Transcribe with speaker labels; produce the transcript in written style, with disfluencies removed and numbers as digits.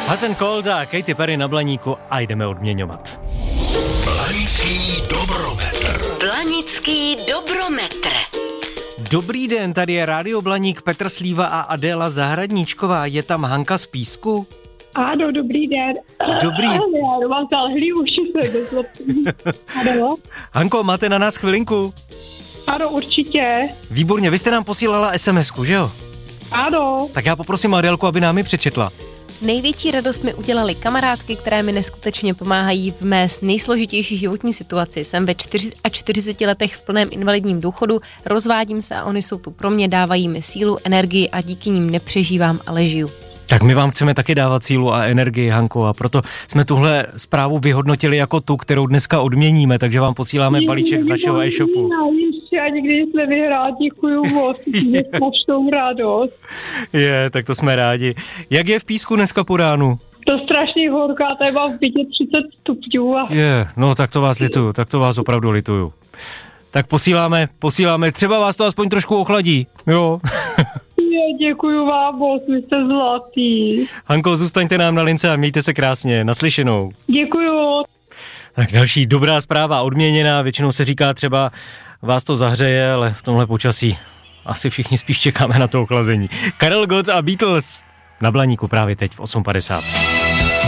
Speaker 1: Hot and Cold a Katy Perry na Blaníku a jdeme odměňovat.
Speaker 2: Blanický dobrometr.
Speaker 3: Blanický dobrometr.
Speaker 1: Dobrý den, tady je Rádio Blaník, Petr Slíva a Adéla Zahradníčková. Je tam Hanka z Písku?
Speaker 4: Ano, dobrý den.
Speaker 1: Dobrý.
Speaker 4: Já mám zalhlý uši se bezlepný. Ano.
Speaker 1: Hanko, máte na nás chvilinku?
Speaker 4: Ano, určitě.
Speaker 1: Výborně, vy jste nám posílala SMS-ku, že jo?
Speaker 4: Ano.
Speaker 1: Tak já poprosím Adélku, aby nám ji přečetla.
Speaker 5: Největší radost mi udělali kamarádky, které mi neskutečně pomáhají v mé nejsložitější životní situaci. Jsem ve 44 letech v plném invalidním důchodu, rozvádím se a oni jsou tu pro mě, dávají mi sílu, energii a díky nim nepřežívám, ale žiju.
Speaker 1: Tak my vám chceme taky dávat sílu a energii, Hanko, a proto jsme tuhle zprávu vyhodnotili jako tu, kterou dneska odměníme, takže vám posíláme balíček z našeho e-shopu.
Speaker 4: Já nikdy nic nevyhrál, děkuju moc, strašnou radost.
Speaker 1: Tak to jsme rádi. Jak je v Písku dneska po ránu?
Speaker 4: To strašně horká, tady mám v bytě 30 stupňů.
Speaker 1: No tak to vás lituju, tak to vás opravdu lituju. Tak posíláme, třeba vás to aspoň trošku ochladí, jo?
Speaker 4: Děkuju vám moc, vy jste zlatý.
Speaker 1: Hanko, zůstaňte nám na lince a mějte se krásně, naslyšenou.
Speaker 4: Děkuju.
Speaker 1: Tak další dobrá zpráva, odměněná, většinou se říká třeba vás to zahřeje, ale v tomhle počasí asi všichni spíš čekáme na to ochlazení. Karel Gott a Beatles na Blaníku právě teď v 8:50.